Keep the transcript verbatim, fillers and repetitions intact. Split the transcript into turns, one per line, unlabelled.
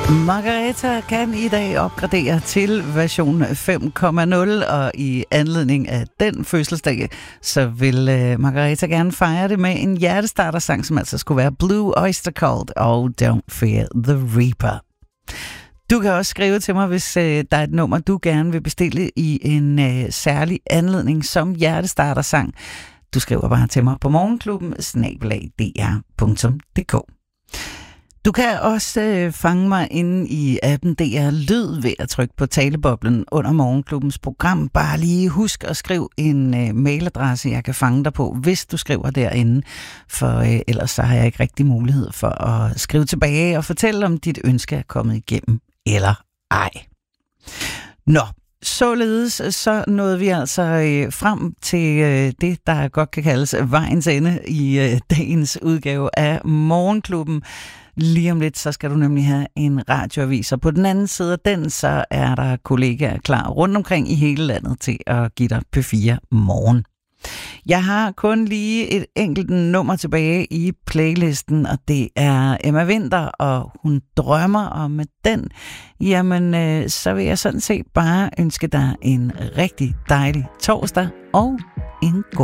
Margareta kan i dag opgradere til version fem komma nul, og i anledning af den fødselsdag, så vil uh, Margareta gerne fejre det med en hjertestartersang, som altså skulle være Blue Oyster Cult og Don't Fear the Reaper. Du kan også skrive til mig, hvis uh, der er et nummer, du gerne vil bestille i en uh, særlig anledning som hjertestartersang. Du skriver bare til mig på morgenklubben snabel-a d r punktum d k. Du kan også øh, fange mig inde i appen D R Lyd ved at trykke på taleboblen under Morgenklubbens program. Bare lige husk at skrive en øh, mailadresse, jeg kan fange dig på, hvis du skriver derinde. For øh, ellers så har jeg ikke rigtig mulighed for at skrive tilbage og fortælle, om dit ønske er kommet igennem eller ej. Nå. Således så nåede vi altså øh, frem til øh, det, der godt kan kaldes vejens ende i øh, dagens udgave af Morgenklubben. Lige om lidt, så skal du nemlig have en radioavis, og på den anden side af den, så er der kollegaer klar rundt omkring i hele landet til at give dig P fire morgen. Jeg har kun lige et enkelt nummer tilbage i playlisten, og det er Emma Winther, og Hun drømmer, og med den, jamen, øh, så vil jeg sådan set bare ønske dig en rigtig dejlig torsdag og en god